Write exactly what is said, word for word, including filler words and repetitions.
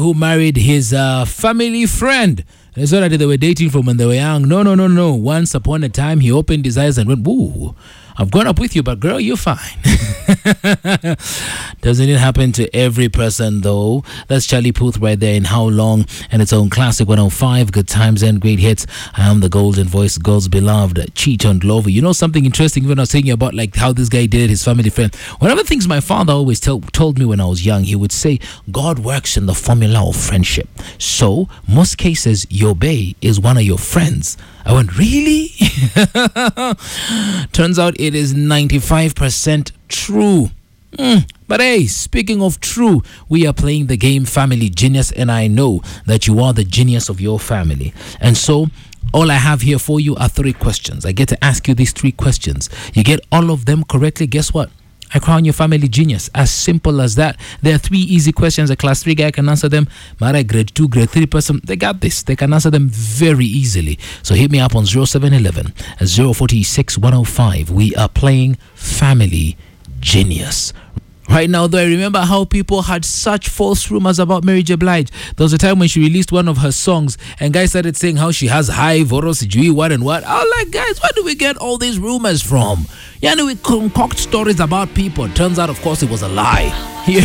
who married his uh, family friend. It's not that they were dating from when they were young. No, no, no, no. Once upon a time, he opened his eyes and went, "Woo, I've grown up with you, but girl, you're fine." Doesn't it happen to every person, though? That's Charlie Puth right there in How Long, and its own classic one oh five, Good Times and Great Hits. I am the golden voice, God's beloved, Cheat on Glover. You know something interesting when I was thinking about like how this guy did his family friend? One of the things my father always tell, told me when I was young, he would say, God works in the formula of friendship. So, most cases, your bae is one of your friends. I went, really? Turns out it is ninety-five percent true. Mm. But hey, speaking of true, we are playing the game Family Genius, and I know that you are the genius of your family. And so, all I have here for you are three questions. I get to ask you these three questions. You get all of them correctly, guess what? I crown your family genius. As simple as that. There are three easy questions. A class three guy can answer them. Mara grade two, grade three person, they got this. They can answer them very easily. So hit me up on zero seven one one, zero four six, one oh five. We are playing Family Genius. Right now, though, I remember how people had such false rumors about Mary J. Blige. There was a time when she released one of her songs and guys started saying how she has high voros, what and what. I was like, guys, where do we get all these rumors from? Yeah, we concoct stories about people. Turns out, of course, it was a lie.